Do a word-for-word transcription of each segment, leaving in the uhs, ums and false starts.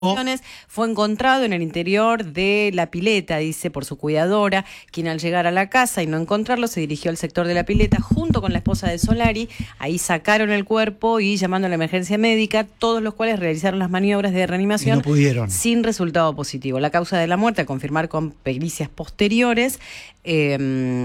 Fue encontrado en el interior de la pileta, dice, por su cuidadora, quien al llegar a la casa y no encontrarlo se dirigió al sector de la pileta junto con la esposa de Solari. Ahí sacaron el cuerpo y llamando a la emergencia médica, todos los cuales realizaron las maniobras de reanimación. Y no pudieron. Sin resultado positivo. La causa de la muerte, a confirmar con pericias posteriores, eh,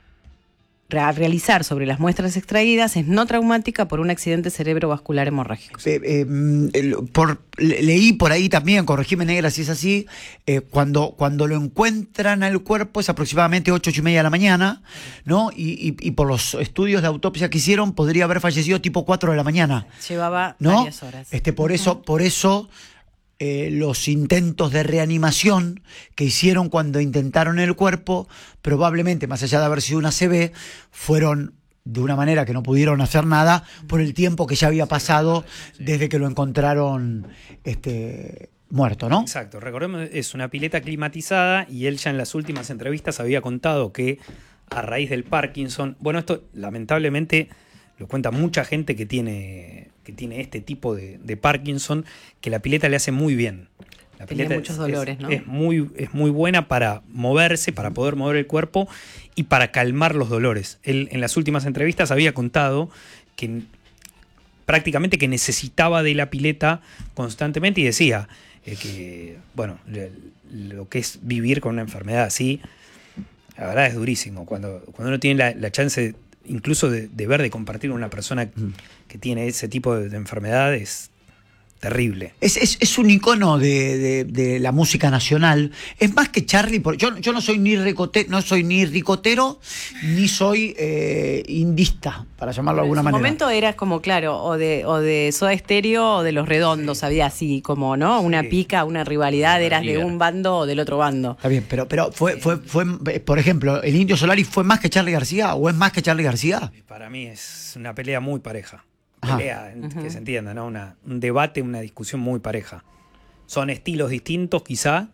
a realizar sobre las muestras extraídas, es no traumática por un accidente cerebrovascular hemorrágico. Eh, eh, por, le, leí por ahí también, corregime negra si es así, eh, cuando, cuando lo encuentran al cuerpo es aproximadamente ocho, ocho y media de la mañana, ¿no? Y, y, y por los estudios de autopsia que hicieron, podría haber fallecido tipo cuatro de la mañana. Llevaba ¿no? varias horas. Este, por eso, por eso Eh, los intentos de reanimación que hicieron cuando intentaron el cuerpo, probablemente, más allá de haber sido una A C V, fueron de una manera que no pudieron hacer nada por el tiempo que ya había pasado desde que lo encontraron este, muerto, ¿no? Exacto, recordemos, es una pileta climatizada y él ya en las últimas entrevistas había contado que a raíz del Parkinson, bueno, esto lamentablemente lo cuenta mucha gente que tiene, que tiene este tipo de, de Parkinson, que la pileta le hace muy bien. La Tenía pileta muchos es, dolores, es, ¿no? Es muy, es muy buena para moverse, para poder mover el cuerpo y para calmar los dolores. Él en las últimas entrevistas había contado que prácticamente que necesitaba de la pileta constantemente y decía eh, que, bueno, lo que es vivir con una enfermedad así, la verdad es durísimo. Cuando, cuando uno tiene la, la chance de, incluso de, de ver, de compartir con una persona que tiene ese tipo de, de enfermedad, es terrible. Es, es, es un icono de, de, de la música nacional. Es más que Charly, por, yo, yo no soy ni ricote, no soy ni ricotero, ni soy eh, indista, para llamarlo de alguna en su manera. En momento eras como, claro, o de, o de Soda Stereo o de Los Redondos, sí. Había así como, ¿no? Una sí. pica, una rivalidad, una eras de un bando o del otro bando. Está bien, pero, pero fue, fue, fue, por ejemplo, ¿el Indio Solari fue más que Charly García o es más que Charly García? Para mí es una pelea muy pareja. Pelea, uh-huh. que se entienda, ¿no? Una, un debate, una discusión muy pareja. Son estilos distintos, quizá.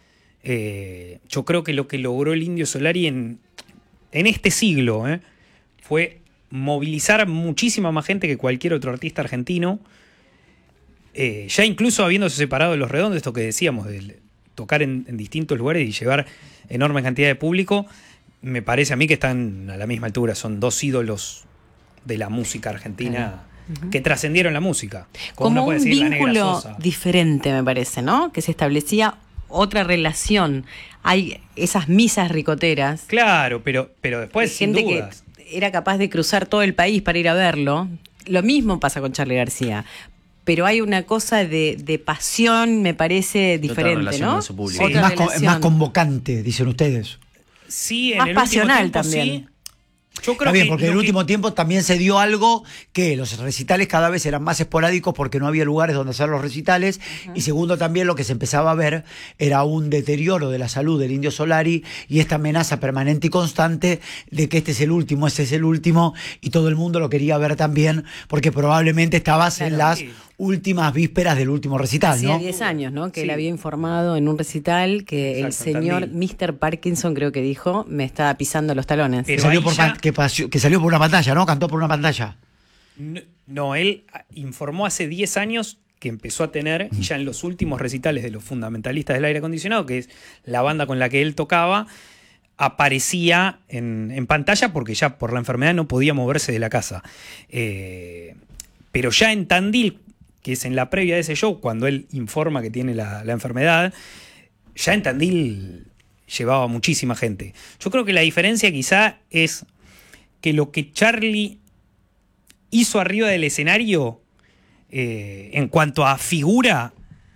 Eh, yo creo que lo que logró el Indio Solari en, en este siglo eh, fue movilizar muchísima más gente que cualquier otro artista argentino. Eh, ya incluso habiéndose separado de Los Redondos, esto que decíamos, de tocar en, en distintos lugares y llevar enorme cantidad de público, me parece a mí que están a la misma altura. Son dos ídolos de la música argentina. Uh-huh. Que trascendieron la música. Como, como un vínculo diferente, me parece, ¿no? Que se establecía otra relación. Hay esas misas ricoteras. Claro, pero, pero después, sin gente dudas. Que era capaz de cruzar todo el país para ir a verlo. Lo mismo pasa con Charly García. Pero hay una cosa de, de pasión, me parece diferente, ¿no? Sí, es más, es más convocante, dicen ustedes. Sí, en más el pasional último tiempo, también. Sí. Yo creo Está bien, que porque en el que... último tiempo también se dio algo que los recitales cada vez eran más esporádicos porque no había lugares donde hacer los recitales. Uh-huh. Y segundo, también lo que se empezaba a ver era un deterioro de la salud del Indio Solari y esta amenaza permanente y constante de que este es el último, este es el último, y todo el mundo lo quería ver también porque probablemente estabas claro, en las sí. últimas vísperas del último recital, Hacía ¿no? diez años, ¿no? Que sí. él había informado en un recital que exacto, el señor también. mister Parkinson, creo que dijo, me estaba pisando los talones. Que salió, por, ya... que, pasó, que salió por una pantalla, ¿no? Cantó por una pantalla. No, no, él informó hace diez años que empezó a tener, y ya en los últimos recitales de los fundamentalistas del aire acondicionado, que es la banda con la que él tocaba, aparecía en, en pantalla porque ya por la enfermedad no podía moverse de la casa. Eh, pero ya en Tandil, que es en la previa de ese show, cuando él informa que tiene la, la enfermedad, ya en Tandil llevaba muchísima gente. Yo creo que la diferencia quizá es que lo que Charly hizo arriba del escenario, eh, en cuanto a figura,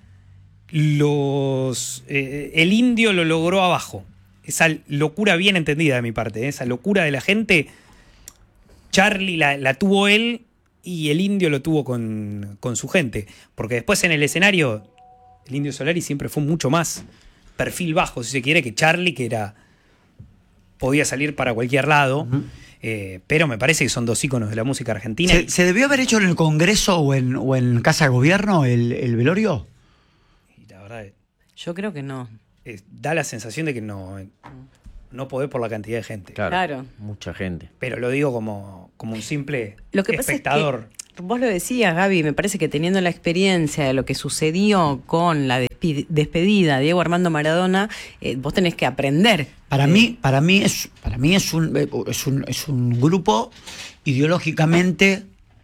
los, eh, el Indio lo logró abajo. Esa locura bien entendida de mi parte, ¿eh? Esa locura de la gente, Charly la, la tuvo él, y el Indio lo tuvo con, con su gente. Porque después en el escenario, el Indio Solari siempre fue mucho más perfil bajo, si se quiere, que Charly, que era podía salir para cualquier lado. Uh-huh. Eh, pero me parece que son dos íconos de la música argentina. ¿Se, ¿se debió haber hecho en el Congreso o en, o en Casa de Gobierno el, el velorio? Y la verdad, yo creo que no. Es, da la sensación de que no... No podés por la cantidad de gente. Claro, claro. Mucha gente. Pero lo digo como, como un simple lo que espectador. Pasa es que Vos lo decías, Gaby, me parece que teniendo la experiencia de lo que sucedió con la despi- despedida de Diego Armando Maradona, eh, vos tenés que aprender. Para Eh, mí, para mí es, para mí es un, es un, es un grupo ideológicamente,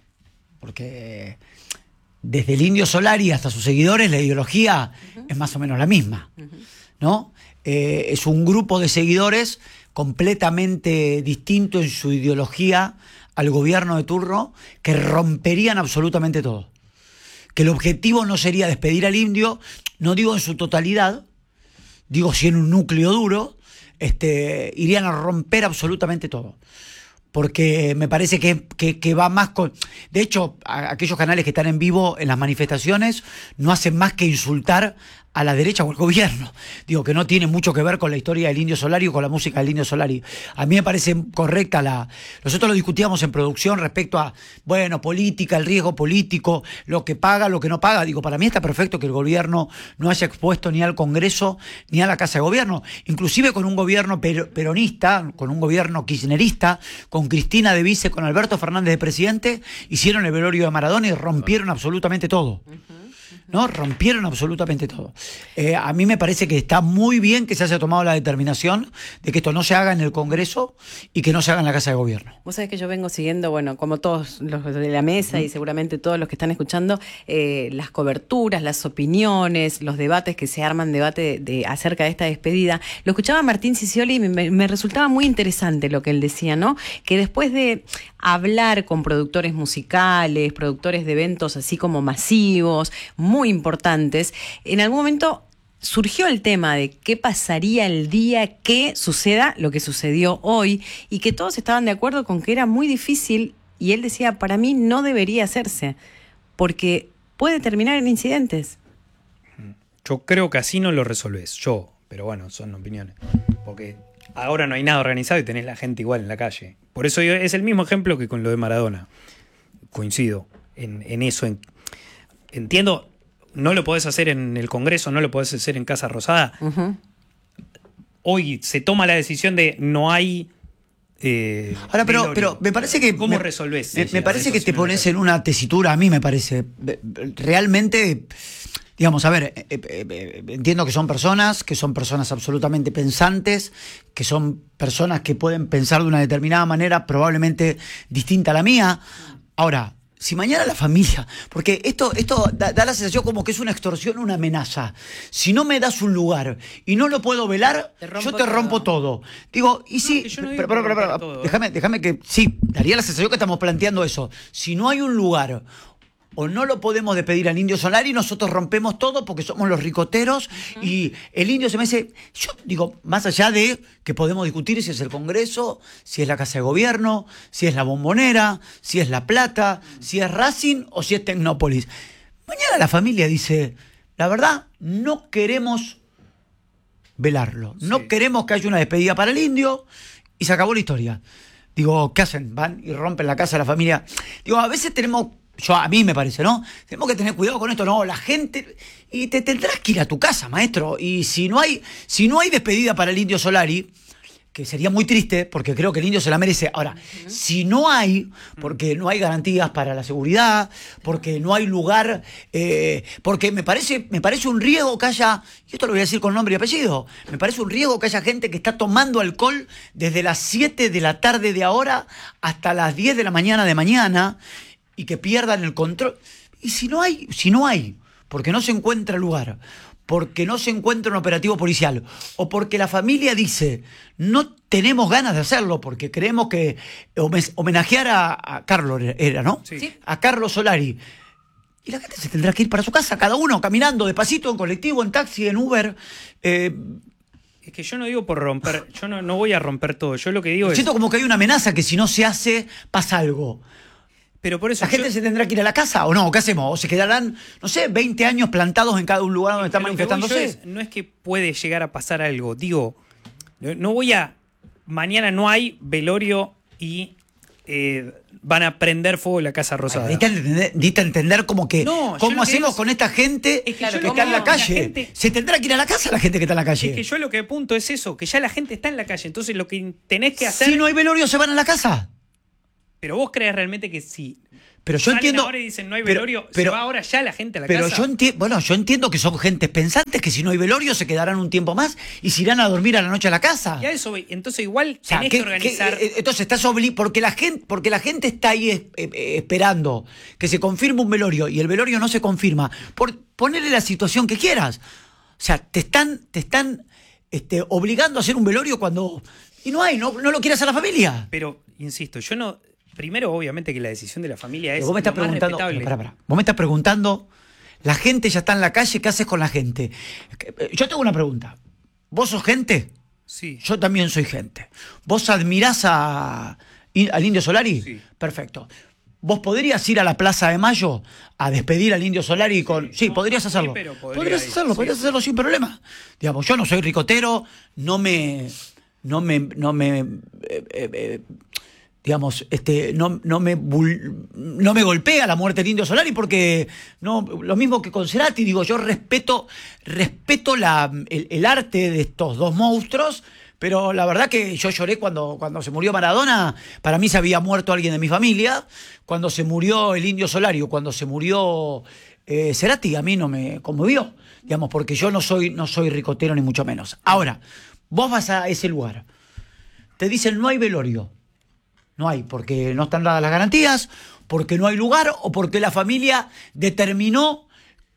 porque desde el Indio Solari hasta sus seguidores la ideología uh-huh. es más o menos la misma, uh-huh. ¿no? Eh, es un grupo de seguidores completamente distinto en su ideología al gobierno de turno, que romperían absolutamente todo. Que el objetivo no sería despedir al indio, no digo en su totalidad, digo si en un núcleo duro, este, irían a romper absolutamente todo. Porque me parece que, que, que va más con... De hecho, a, aquellos canales que están en vivo en las manifestaciones no hacen más que insultar a la derecha o al gobierno. Digo, que no tiene mucho que ver con la historia del Indio Solari o con la música del Indio Solari. A mí me parece correcta la... Nosotros lo discutíamos en producción respecto a, bueno, política, el riesgo político, lo que paga, lo que no paga. Digo, para mí está perfecto que el gobierno no haya expuesto ni al Congreso ni a la Casa de Gobierno. Inclusive con un gobierno per- peronista, con un gobierno kirchnerista, con Cristina de vice, con Alberto Fernández de presidente, hicieron el velorio de Maradona y rompieron absolutamente todo. ¿No? Rompieron absolutamente todo. Eh, a mí me parece que está muy bien que se haya tomado la determinación de que esto no se haga en el Congreso y que no se haga en la Casa de Gobierno. Vos sabés que yo vengo siguiendo, bueno, como todos los de la mesa y seguramente todos los que están escuchando, eh, las coberturas, las opiniones, los debates que se arman debate de, de, acerca de esta despedida. Lo escuchaba Martín Sicioli y me, me resultaba muy interesante lo que él decía, ¿no? Que después de hablar con productores musicales, productores de eventos así como masivos, muy importantes, en algún momento surgió el tema de qué pasaría el día que suceda lo que sucedió hoy y que todos estaban de acuerdo con que era muy difícil y él decía, para mí no debería hacerse porque puede terminar en incidentes. Yo creo que así no lo resolvés, yo, pero bueno, son opiniones, porque ahora no hay nada organizado y tenés la gente igual en la calle. Por eso yo, es el mismo ejemplo que con lo de Maradona. Coincido en, en eso. En, entiendo, no lo podés hacer en el Congreso, no lo podés hacer en Casa Rosada. Uh-huh. Hoy se toma la decisión de no hay... Eh, Ahora, pero, pero me parece que... ¿Cómo me, resolvés? Me, me parece que te pones en una tesitura, a mí me parece. Realmente... Digamos, a ver, eh, eh, eh, entiendo que son personas, que son personas absolutamente pensantes, que son personas que pueden pensar de una determinada manera probablemente distinta a la mía. Ahora, si mañana la familia, porque esto, esto da, da la sensación como que es una extorsión, una amenaza. Si no me das un lugar y no lo puedo velar, te yo te todo. rompo todo. Digo, y si... No, no pero, pero, pero, pero, todo, déjame, déjame que... Sí, daría la sensación que estamos planteando eso. Si no hay un lugar... o no lo podemos despedir al Indio Solari, nosotros rompemos todo porque somos los ricoteros, uh-huh. y el indio se me dice, yo digo, más allá de que podemos discutir si es el Congreso, si es la Casa de Gobierno, si es la Bombonera, si es La Plata, uh-huh. si es Racing o si es Tecnópolis. Mañana la familia dice, la verdad, no queremos velarlo, sí. no queremos que haya una despedida para el indio y se acabó la historia. Digo, ¿qué hacen? Van y rompen la casa de la familia. Digo, a veces tenemos... Yo, a mí me parece, ¿no? Tenemos que tener cuidado con esto, no, la gente... Y te tendrás que ir a tu casa, maestro. Y si no hay, si no hay despedida para el Indio Solari, que sería muy triste, porque creo que el indio se la merece. Ahora, uh-huh. si no hay, porque no hay garantías para la seguridad, porque no hay lugar, eh, porque me parece, me parece un riesgo que haya, y esto lo voy a decir con nombre y apellido, me parece un riesgo que haya gente que está tomando alcohol desde las siete de la tarde de ahora hasta las diez de la mañana de mañana, y que pierdan el control. Y si no hay, si no hay, porque no se encuentra lugar, porque no se encuentra un operativo policial, o porque la familia dice, no tenemos ganas de hacerlo, porque creemos que homenajear a, a Carlos era, ¿no? Sí. A Carlos Solari. Y la gente se tendrá que ir para su casa, cada uno caminando, despacito, en colectivo, en taxi, en Uber. Eh, Es que yo no digo por romper, yo no, no voy a romper todo, yo lo que digo siento es... Siento como que hay una amenaza que si no se hace, pasa algo. Pero por eso ¿La gente yo... se tendrá que ir a la casa o no? ¿Qué hacemos? ¿O se quedarán, no sé, veinte años plantados en cada un lugar donde están manifestándose? Es, no es que puede llegar a pasar algo. Digo, no voy a... Mañana no hay velorio y eh, van a prender fuego la Casa Rosada. Diste a entender, diste a entender como que... No, ¿Cómo hacemos es, con esta gente es que, que está en la no, calle? La gente, se tendrá que ir a la casa la gente que está en la calle. Es que yo lo que apunto es eso, que ya la gente está en la calle. Entonces lo que tenés que hacer... Si no hay velorio, ¿se van a la casa? Pero vos crees realmente que si Pero yo salen entiendo. ahora y dicen no hay pero- velorio, pero- se va ahora ya la gente a la Pero casa. yo entiendo, bueno, yo entiendo que son gentes pensantes que si no hay velorio se quedarán un tiempo más y se irán a dormir a la noche a la casa. Y a eso voy. Entonces igual O sea, tenés ¿qué- que organizar. qué- eh, entonces estás obligado, porque la gente, porque la gente está ahí eh, eh, esperando que se confirme un velorio y el velorio no se confirma, por ponerle la situación que quieras. O sea, te están, te están este, obligando a hacer un velorio cuando. Y no hay, no, no lo quiere hacer la familia. Pero, insisto, yo no. Primero, obviamente, que la decisión de la familia es Pero vos me estás lo más preguntando. respetable. pero pará, pará. Vos me estás preguntando. La gente ya está en la calle, ¿qué haces con la gente? Eh, Yo tengo una pregunta. ¿Vos sos gente? Sí. Yo también soy gente. ¿Vos admirás a, al Indio Solari? Sí. Perfecto. ¿Vos podrías ir a la Plaza de Mayo a despedir al Indio Solari con...? Sí, No, podrías no fui, hacerlo. pero podría podrías ir, hacerlo, sí. podrías hacerlo sin problema. Digamos, yo no soy ricotero, no me... No me... No me eh, eh, eh, digamos, este, no, no, me bul- no me golpea la muerte del Indio Solari porque no, lo mismo que con Cerati, digo, yo respeto, respeto la, el, el arte de estos dos monstruos, pero la verdad que yo lloré cuando, cuando se murió Maradona, para mí se había muerto alguien de mi familia, cuando se murió el Indio Solari, o cuando se murió eh, Cerati, a mí no me conmovió, digamos, porque yo no soy, no soy ricotero ni mucho menos. Ahora, vos vas a ese lugar, te dicen no hay velorio. No hay, porque no están dadas las garantías, porque no hay lugar o porque la familia determinó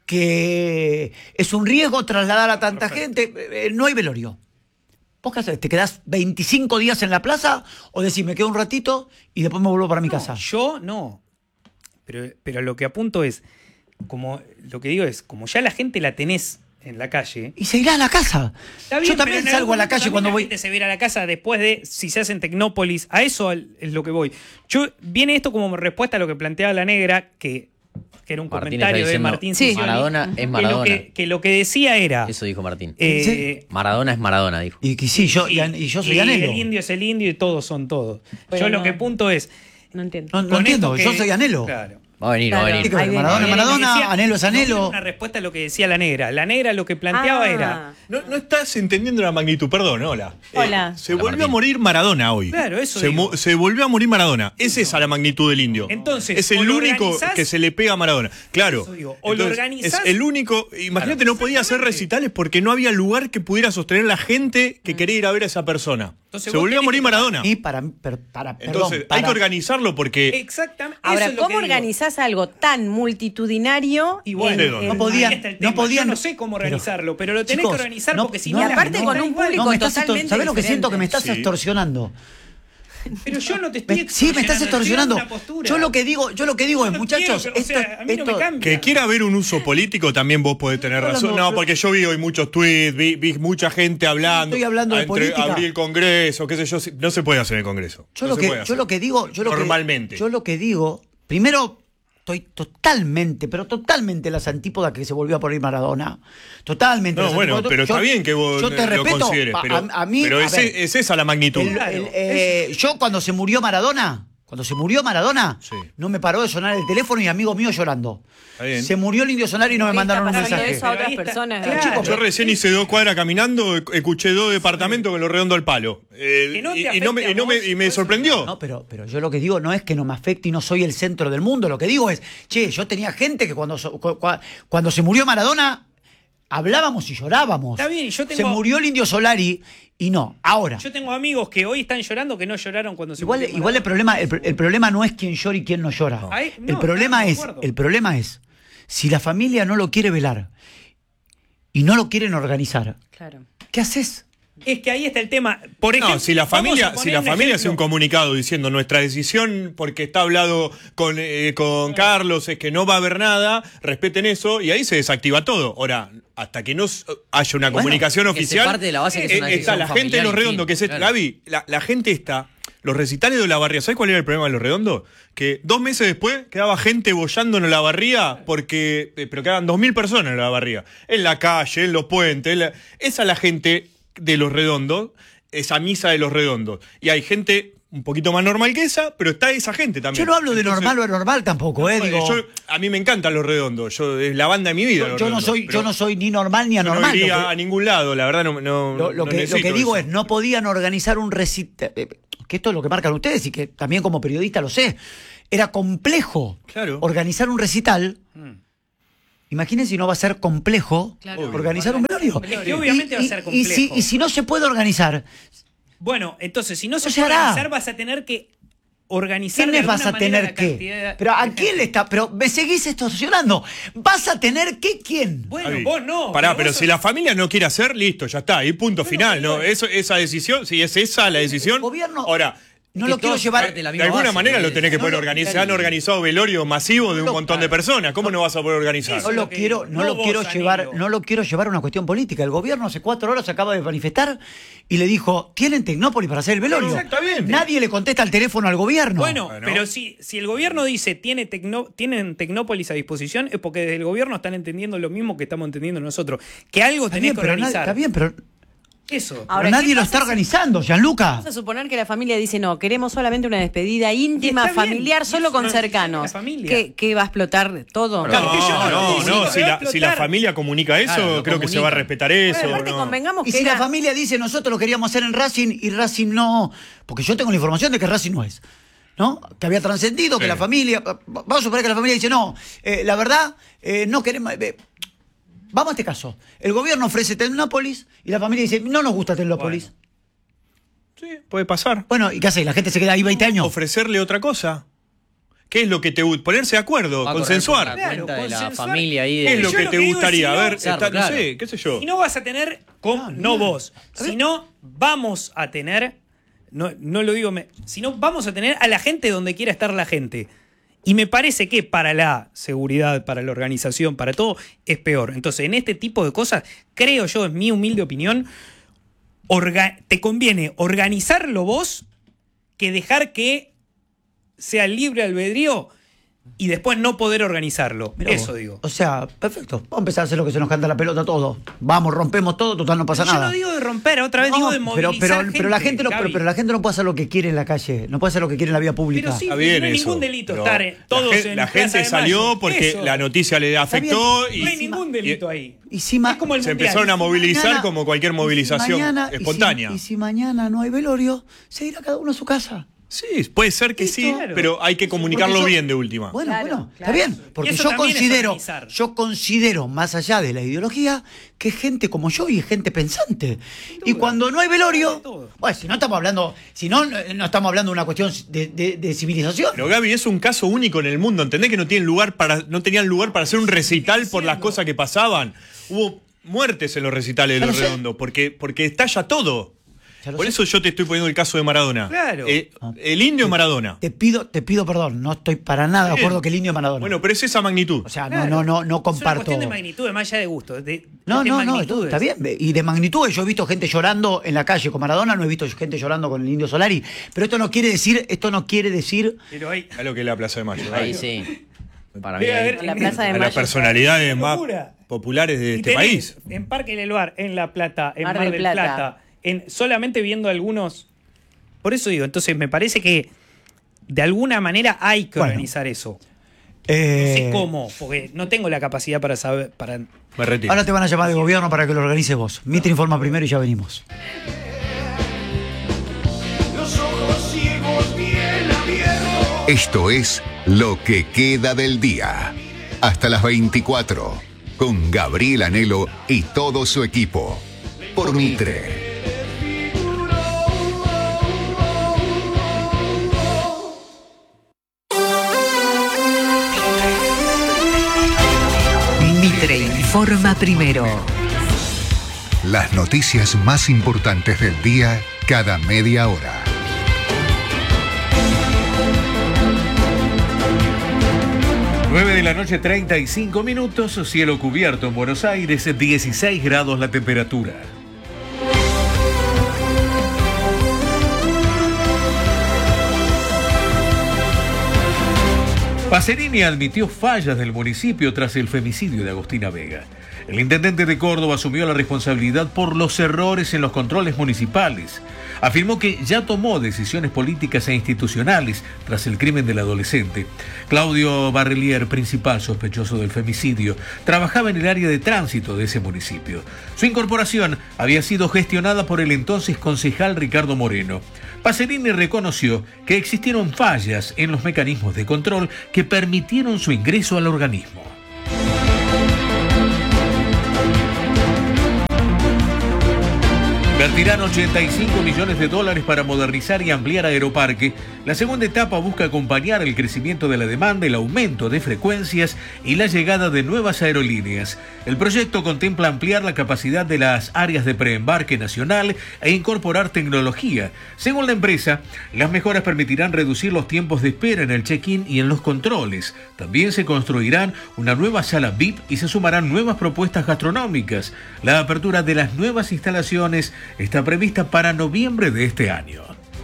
que es un riesgo trasladar a tanta Perfecto. gente. Eh, no hay velorio. ¿Vos qué haces? ¿Te quedás veinticinco días en la plaza o decís me quedo un ratito y después me vuelvo para mi No, casa? Yo no. Pero, pero lo que apunto es, como lo que digo es, como ya la gente la tenés en la calle. Y se irá a la casa. Está bien, Yo también pero en salgo a la algún calle momento cuando también voy. La gente se va a ir a la casa después de si se hace en Tecnópolis. A eso al- es lo que voy. Yo viene esto como respuesta a lo que planteaba la negra, que, que era un Martín comentario está de diciendo, Martín Sí. Sicioli, Maradona es que lo Maradona. que, que lo que decía era. Eso dijo Martín. eh, Maradona es Maradona, dijo. Y que sí, yo, y, y yo soy y Anhelo. el indio es el indio y todos son todos. Bueno, Yo lo que punto es. No entiendo. No, no con entiendo, esto yo que- soy Anhelo. Claro. Va a venir, va a Claro. venir. Chicos, Ahí viene, Maradona ahí es viene. Maradona, Decía- Anhelo es no, Anhelo. era una respuesta a lo que decía la negra. La negra lo que planteaba Ah. era. No, no estás entendiendo la magnitud, perdón, hola. Eh, Hola. se Hola, volvió a Martín. morir Maradona hoy. Claro, eso se, digo. mu- se volvió a morir Maradona. Es esa la magnitud del indio. Entonces, es o el lo único organizás- que se le pega a Maradona. Claro. Eso digo, o lo Entonces, organizás- es el único. Imagínate, no podía hacer Exactamente. recitales porque no había lugar que pudiera sostener la gente que quería ir a ver a esa persona. Entonces, se vos volvió a tenés morir que- Maradona. Y para, per- para, perdón, Entonces, hay para- que organizarlo porque. Exactamente. Ahora, eso es lo ¿cómo que digo. organizás algo tan multidinario? Y bueno, ¿De dónde? No podían- ahí está el no tema. podían- Yo no sé cómo pero- organizarlo, pero, lo tenés chicos, que organizar no- porque si no, no, Y la aparte gente con no un igual. público No, me estás extor- totalmente ¿sabés lo que siento? Que me diferente. estás Sí. extorsionando. Pero yo no te estoy Sí, me estás extorsionando. estoy dando una postura. Yo lo que digo, yo lo que digo es, no muchachos, quiero, o esto, sea, a mí no me esto- cambia. Que quiera haber un uso político también vos podés tener Estoy razón. hablando- No, porque yo vi hoy muchos tweets, vi, vi mucha gente hablando. Estoy hablando de entre- política. Abrir el Congreso, qué sé yo. No se puede hacer en el Congreso. yo No lo se que puede yo hacer. lo que digo, yo lo que- Normalmente. yo lo que digo, primero estoy totalmente, pero totalmente las antípodas que se volvió a poner Maradona. Totalmente. No, las bueno, antípodas. pero Yo- está bien que vos yo te lo respeto, consideres, a- pero, a, a mí, pero a es, ver, es esa la magnitud. el- Claro, el- eh, yo cuando se murió Maradona, cuando se murió Maradona, Sí. no me paró de sonar el teléfono y amigo mío llorando. Está bien. Se murió el Indio Solari y no me Ahí mandaron un está pasando mensaje. eso a otras Pero ahí está- personas. claro. chicos, Yo recién hice dos cuadras caminando, escuché dos departamentos con lo redondo al palo. Eh, Que no te y, y afecte no me, a y no me- vos, y me por eso sorprendió. No, pero, pero yo lo que digo no es que no me afecte y no soy el centro del mundo. Lo que digo es, che, yo tenía gente que cuando, so- cu- cu- cuando se murió Maradona, hablábamos y llorábamos. Está bien, yo tengo- Se murió el Indio Solari y no. Ahora, Yo tengo amigos que hoy están llorando que no lloraron cuando se igual, murió igual el Maradona. problema, el, el problema no es quién llora y quién no llora. Ahí- no, el problema estamos de es, acuerdo. el problema es, si la familia no lo quiere velar y no lo quieren organizar, Claro. ¿qué haces? Es que ahí está el tema. Por ejemplo, No, si la vamos a familia, poner si la un familia hace un ejemplo. comunicado diciendo nuestra decisión, porque está hablado con, eh, con Carlos, es que no va a haber nada, respeten eso, y ahí se desactiva todo. Ahora, hasta que no s- haya una Bueno, comunicación que se oficial, parte de la base que es eh, una está decisión la gente de familiar los y redondos, fin, que es claro. Gaby, la, la gente está. Los recitales de la barría, ¿sabes cuál era el problema de los redondos? Que dos meses después quedaba gente bollando en la barría, porque, eh, pero quedaban dos mil personas en la barría. En la calle, en los puentes. en la- esa es la gente de los redondos, esa misa de los redondos. Y hay gente un poquito más normal que esa, pero está esa gente también. Yo no hablo de Entonces, normal o anormal tampoco, ¿eh? no, Digo, yo- a mí me encantan los redondos. Yo, es la banda de mi vida. yo, Los yo no Redondos, soy, pero yo no soy ni normal ni yo no anormal. iría Lo que- a ningún lado, la verdad no, no, Lo, lo no que, lo necesito que digo eso. es, no podían organizar un recital. porque esto es lo que marcan ustedes y que también como periodista lo sé, era complejo Claro. organizar un recital. Mm. Imagínense si no va a ser complejo Claro. organizar un velorio. Es que obviamente va a ser Y, y si, complejo. y si no se puede organizar, Bueno, entonces, si no se No se puede hará. organizar, vas a tener que organizar. de ¿quiénes vas alguna a manera tener la qué? cantidad Pero ¿a de quién gente. le está? Pero me seguís extorsionando. ¿Vas a tener qué quién? Bueno, Javi, vos no. Pará, vos pero sos- si la familia no quiere hacer, listo, ya está. Ahí punto final. ¿no? Eso, esa decisión, si es esa la decisión. Gobierno- Ahora. No que lo quiero todos llevar. parten de la De misma alguna base, manera lo tenés que No poder lo- organizar. Han organizado velorios masivos de un No, montón de personas. ¿Cómo no vas a poder organizar? No lo lo que quiero, digo. no No lo vos, quiero Danilo. llevar, no lo quiero llevar a una cuestión política. El gobierno hace cuatro horas se acaba de manifestar y le dijo, tienen Tecnópolis para hacer el velorio. Exactamente. Nadie le contesta el teléfono al gobierno. Bueno, Bueno. pero si, si el gobierno dice tiene tecno- tienen Tecnópolis a disposición, es porque desde el gobierno están entendiendo lo mismo que estamos entendiendo nosotros. Que algo está tenés bien, que pero nadie, organizar. está bien, pero, Eso. Ahora, pero nadie ¿qué lo pasa está si- organizando, Gianluca. Vamos a suponer que la familia dice, no, queremos solamente una despedida íntima, está bien, familiar, y solo es con una cercanos. decisión de la familia. ¿Qué, qué va a explotar todo? Claro, que yo No, no lo no, digo, no. que Si va a la, explotar. si la familia comunica eso, Claro, lo creo que se va a comunican. respetar eso. Bueno, aparte ¿no? convengamos Y que si era- la familia dice, nosotros lo queríamos hacer en Racing y Racing no, porque yo tengo la información de que Racing no es, ¿no? Que había trascendido, que Sí. la familia, vamos a suponer que la familia dice, no, eh, la verdad, eh, no queremos, eh, vamos a este caso, el gobierno ofrece Tecnópolis y la familia dice, no nos gusta Tecnópolis. Sí, puede pasar. Bueno, ¿y qué hace? ¿La gente se queda ahí veinte años? Ofrecerle otra cosa. ¿Qué es lo que te gusta? Ponerse de acuerdo, Va a correr consensuar. por la cuenta Claro, de la consensuar. familia ahí. ¿Qué es De... lo Yo que lo te que digo es, gustaría? si no- a ver, Claro, está- no claro. sé, qué sé yo. Si no vas a tener, con, no vos, si no vamos a tener, no, no lo digo, me, si no vamos a tener a la gente donde quiera estar la gente. Y me parece que para la seguridad, para la organización, para todo, es peor. Entonces, en este tipo de cosas, creo yo, en mi humilde opinión, orga- te conviene organizarlo vos que dejar que sea libre albedrío y después no poder organizarlo. Mirá Eso vos. digo. O sea, perfecto. Vamos a empezar a hacer lo que se nos canta la pelota todo. Vamos, rompemos todo, total no pasa Yo nada. no digo de romper, otra vez No, digo de pero, movilizar pero, pero la gente no, pero, Gaby. pero la gente no puede hacer lo que quiere en la calle, no puede hacer lo que quiere en la vía pública. Pero sí, Está no bien hay eso, ningún delito pero estar en- todos la, gen- en la Plaza gente de salió Mayo. porque Eso. la noticia le afectó y No hay ningún delito ahí. Y si ma- Es como el se mundial. empezaron a movilizar mañana- como cualquier y si movilización mañana- y si- espontánea. Y si, mañana no hay velorio, se irá cada uno a su casa. Sí, puede ser que Listo. sí, Claro. pero hay que comunicarlo Porque yo- bien de última. Bueno, Claro, bueno, claro. está bien. Porque Y eso yo también es considero, organizar. yo considero, más allá de la ideología, que es gente como yo y es gente pensante. Y cuando no hay velorio, Sin duda. bueno, si no estamos hablando, si no, no estamos hablando de una cuestión de, de- de civilización. Pero Gaby, es un caso único en el mundo. ¿Entendés que no tienen lugar para, no tenían lugar para hacer un recital por las cosas que pasaban? Hubo muertes en los recitales de Ya Los lo sé. Redondos, porque, porque estalla todo. Ya lo Por sé. eso yo te estoy poniendo el caso de Maradona. Claro. Eh, el indio Maradona. Te pido, te pido perdón, no estoy para nada de Bien. acuerdo que el indio es Maradona. Bueno, pero es esa magnitud. o sea, Claro. no, no, no, no Es una comparto. cuestión de magnitud, más allá de gusto. De, No, de no, no, magnitudes. está bien. Y de magnitud, yo he visto gente llorando en la calle con Maradona, no he visto gente llorando con el Indio Solari. Pero esto no quiere decir, esto no quiere decir. Pero hay, Es lo que es la Plaza de Mayo. Ahí Gaby. sí. Para mí. Debe ahí- haber- La Plaza de A las Mayo. personalidades Una más locura. populares de y este tenés país. En Parque del Bar, en La Plata, en Mar Mar, del del Plata. Plata, en, solamente viendo algunos. Por eso digo, entonces me parece que de alguna manera hay que Bueno. organizar eso. eh, No sé cómo, porque no tengo la capacidad para saber. Para... Me retiro. Ahora te van a llamar de gobierno para que lo organices vos. Mitre informa primero y ya venimos. Los ojos ciegos bien abiertos. Esto es Lo que queda del día. Hasta las veinticuatro. Con Gabriel Anhelo y todo su equipo. Por Mitre. Mitre informa primero. Las noticias más importantes del día cada media hora. nueve de la noche, treinta y cinco minutos, cielo cubierto en Buenos Aires, dieciséis grados la temperatura. Pacerini admitió fallas del municipio tras el femicidio de Agostina Vega. El intendente de Córdoba asumió la responsabilidad por los errores en los controles municipales. Afirmó que ya tomó decisiones políticas e institucionales tras el crimen del adolescente. Claudio Barrelier, principal sospechoso del femicidio, trabajaba en el área de tránsito de ese municipio. Su incorporación había sido gestionada por el entonces concejal Ricardo Moreno. Pacerini reconoció que existieron fallas en los mecanismos de control que permitieron su ingreso al organismo. Invertirán ochenta y cinco millones de dólares para modernizar y ampliar Aeroparque. La segunda etapa busca acompañar el crecimiento de la demanda, el aumento de frecuencias y la llegada de nuevas aerolíneas. El proyecto contempla ampliar la capacidad de las áreas de preembarque nacional e incorporar tecnología. Según la empresa, las mejoras permitirán reducir los tiempos de espera en el check-in y en los controles. También se construirán una nueva sala V I P y se sumarán nuevas propuestas gastronómicas. La apertura de las nuevas instalaciones está prevista para noviembre de este año.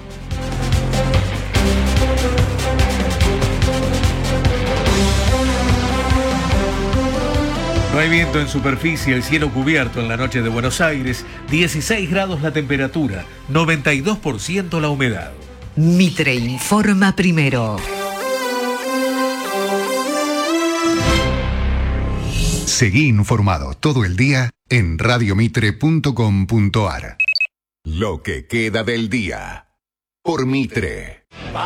No hay viento en superficie, el cielo cubierto en la noche de Buenos Aires, dieciséis grados la temperatura, noventa y dos por ciento la humedad. Mitre informa primero. Seguí informado todo el día en radio mitre punto com punto ar. Lo que queda del día por Mitre.